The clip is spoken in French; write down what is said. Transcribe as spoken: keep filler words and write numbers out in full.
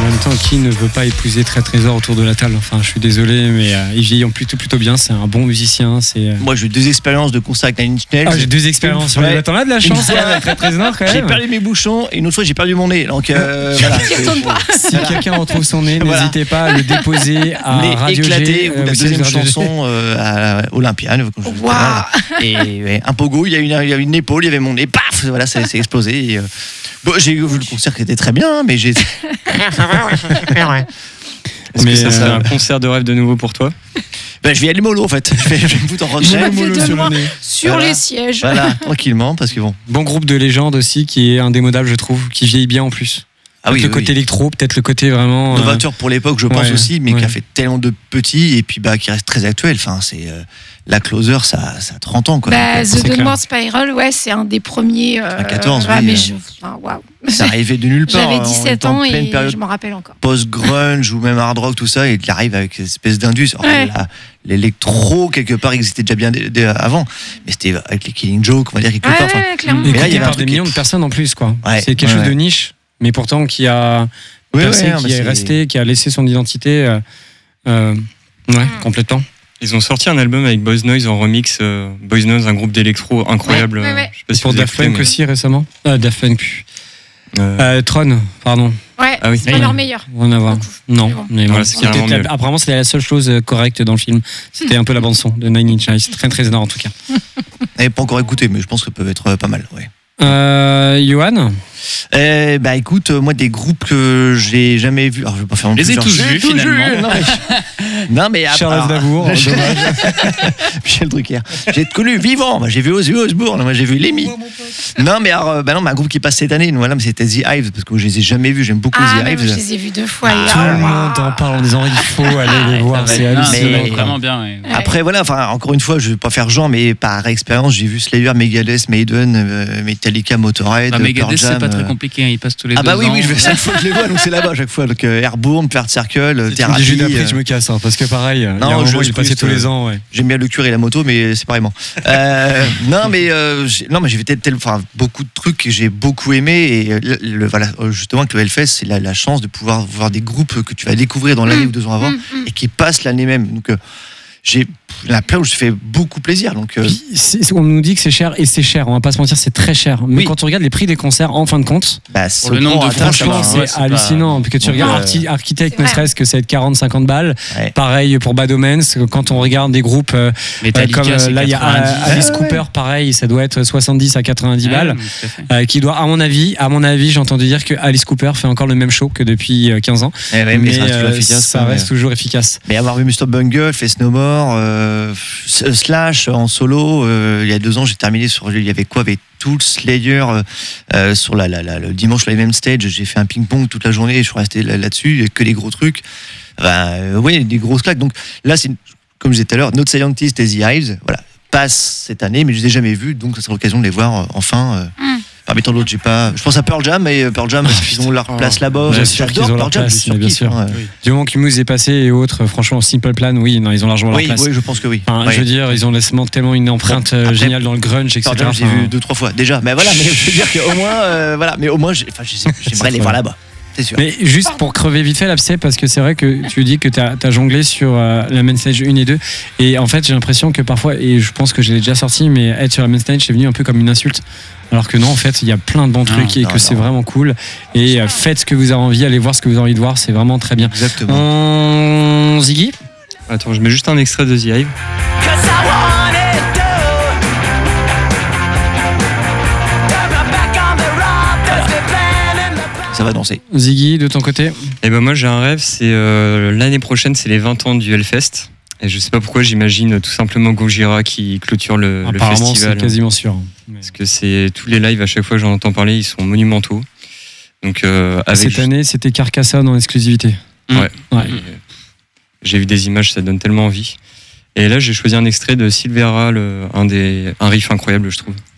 En même temps, qui ne veut pas épouser Trent Reznor autour de la table? Enfin, je suis désolé, mais euh, il vieillit plutôt, plutôt bien. C'est un bon musicien. C'est, euh... Moi, j'ai eu deux expériences de concert avec Nine Inch Nails. Ah, j'ai deux expériences. Ouais. T'en as de la chance avec Trent Reznor quand même. J'ai perdu mes bouchons et une autre fois, j'ai perdu mon nez. Donc, euh, voilà. Si voilà. quelqu'un retrouve son nez, voilà. n'hésitez pas à le déposer à nez Radio éclaté G. Ou euh, la deuxième chanson euh, à Olympiade. Wow. Et ouais, un pogo, il y a une, il y a une épaule, il y avait mon nez, paf, voilà, c'est, c'est explosé. Et, euh, bon, j'ai vu le concert qui était très bien, mais j'ai. Est-ce mais que ça serait euh... un concert de rêve de nouveau pour toi? Ben, je vais aller mollo en fait. Je vais, je vais me foutre en retrait. Mollo sur, le nez. sur voilà. les sièges. Voilà, tranquillement, parce que bon. Bon groupe de légende aussi qui est indémodable, je trouve, qui vieillit bien en plus. Ah oui, le oui, côté oui. électro, peut-être le côté vraiment. Novateur pour l'époque, je pense ouais, aussi, mais ouais. qui a fait tellement de petits et puis bah, qui reste très actuel. Enfin, c'est. Euh... La Closer, ça, ça a trente ans. Quoi. Bah, donc, The Downward Spiral, ouais, c'est un des premiers. Euh, à quatorze, ouais, oui. mais je, enfin, wow. Ça arrivait de nulle part. J'avais dix-sept ans et je m'en rappelle encore. Post-grunge ou même hard rock, tout ça, et il arrive avec une espèce d'indus. Alors, ouais. la, l'électro, quelque part, existait déjà bien d- d- avant, mais c'était avec les Killing Joke, on va dire, quelque ouais, part. Ouais, enfin, clairement. Et là, il y avait des millions de personnes en plus, quoi. Ouais, c'est quelque ouais, chose ouais. de niche, mais pourtant qui a. Oui, percé, ouais, qui est c'est... resté, qui a laissé son identité. Euh, euh, ouais, mmh. complètement. Ils ont sorti un album avec Boys Noise en remix. Euh, Boys Noise, un groupe d'électro incroyable. Ouais, ouais, ouais. Je sais pas si pour Daft Punk mais... aussi récemment. Euh, Daft Punk. Euh... Euh, Tron, pardon. Ouais, ah oui. c'est pas leur meilleur. Rien à voir. Non, bon. mais voilà, bon. c'est carrément la... mieux. Apparemment, c'était la seule chose correcte dans le film. C'était un peu la bande son de Nine Inch Nails. Très très énorme en tout cas. Je n'ai pas encore écouté, mais je pense qu'elles peuvent être pas mal. Ouais. Euh, Johan. Eh bah écoute, moi des groupes que j'ai jamais vus, alors je vais pas faire non plus. Les ai tous vus finalement. Non mais, non, mais Charles Aznavour, dommage. Michel Drucker. J'ai connu vivant. Moi j'ai vu Ozzy Osbourne, moi j'ai vu Lemmy. Non mais alors, bah non, mais un groupe qui passe cette année, voilà, mais c'était The Hives parce que je les ai jamais vus. J'aime beaucoup ah, The Hives. Je les ai vus deux fois. Ah, tout le monde en parle en disant il faut aller les voir. C'est hallucinant. Vraiment bien. Ouais. Après voilà, enfin encore une fois, je vais pas faire genre, mais par expérience, j'ai vu Slayer, Megadeth, Maiden, euh, Metallica, Motorhead, bah, Megadeth, c'est pas très compliqué, hein, ils passent tous les ah deux bah oui, ans. oui, je vais chaque fois que je les vois, donc c'est là-bas à chaque fois. Donc euh, Airborne, Pert Circle, Thérapie. J'ai d'après, je me casse, hein, parce que pareil, non, il y a un moment, j'ai passé tous les ans. Ouais. J'aime bien le cuir et la moto, mais c'est pareillement. euh, non, mais euh, j'ai, non, mais j'ai fait tel, enfin beaucoup de trucs que j'ai beaucoup aimé et le, le, voilà, justement que le Hellfest, c'est la, la chance de pouvoir voir des groupes que tu vas découvrir dans l'année mmh, ou deux ans avant mmh, mmh. et qui passent l'année même. Donc euh, j'ai la plein où je fais beaucoup plaisir. Donc, euh... c'est, on nous dit que c'est cher et c'est cher. On va pas se mentir, c'est très cher. Mais oui. quand tu regardes les prix des concerts, en fin de compte, bah, pour le nombre de franchement, c'est, ouais, c'est hallucinant. Pas... Parce que tu regardes euh... Archi- Architect, ne serait-ce que ça va être quarante cinquante balles. Ouais. Pareil pour Bad Omens. Quand on regarde des groupes euh, Metallica, comme euh, là, il y a Alice ouais, Cooper, ouais. pareil, ça doit être soixante-dix à quatre-vingt-dix ouais, balles. Euh, qui doit, à mon avis, à mon avis, j'ai entendu dire que Alice Cooper fait encore le même show que depuis quinze ans. Ouais, mais, mais ça reste, euh, efficace, ça reste toujours efficace. Mais avoir vu Mister Bungle, Face No More, euh, Slash en solo, euh, il y a deux ans j'ai terminé sur, il y avait quoi, avec Tool, Slayer euh, sur la, la, la, le dimanche la même stage, j'ai fait un ping-pong toute la journée et je suis resté là, là-dessus, que des gros trucs, enfin, euh, oui, des grosses claques. Donc là c'est, comme je disais tout à l'heure, Not Scientist et The Hives, voilà, passent cette année, mais je les ai jamais vus, donc ça sera l'occasion de les voir euh, enfin. Euh, mm. Parmi tant d'autres, j'ai pas. Je pense à Pearl Jam, mais Pearl Jam, parce qu'ils ont leur place là-bas. Bien sûr qu'ils ont leur place, bien sûr. Hein. Oui. Du moment que Muse est passé et autres, franchement, Simple Plan, oui, non, ils ont largement oui, leur place. Oui, je pense que oui. Enfin, oui. Je veux dire, ils ont laissement tellement une empreinte bon, après, géniale dans le grunge, et cetera. Pearl Jam, j'ai vu deux, trois fois déjà. Mais voilà, mais je veux dire qu'au moins, euh, voilà, mais au moins, j'ai, enfin, j'aimerais les voir là-bas. C'est sûr. Mais juste pour crever vite fait l'abcès, parce que c'est vrai que tu dis que tu as jonglé sur euh, la main stage un et deux, et en fait j'ai l'impression que parfois, et je pense que je l'ai déjà sorti, mais être sur la main stage c'est venu un peu comme une insulte, alors que non, en fait il y a plein de bons trucs non, et non, que non. c'est vraiment cool, et euh, faites ce que vous avez envie, allez voir ce que vous avez envie de voir, c'est vraiment très bien. Exactement. On... Ziggy, attends, je mets juste un extrait de The Hive. Ça va danser. Ziggy, de ton côté? Eh ben moi j'ai un rêve, c'est euh, l'année prochaine, c'est les vingt ans du Hellfest. Et je sais pas pourquoi, j'imagine tout simplement Gojira qui clôture le, le festival. Apparemment, c'est quasiment sûr. Parce que c'est tous les lives, à chaque fois que j'en entends parler, ils sont monumentaux. Donc euh, avec cette année, c'était Carcassonne en exclusivité. Ouais. ouais. J'ai vu des images, ça donne tellement envie. Et là, j'ai choisi un extrait de Silvera, le, un des un riff incroyable, je trouve.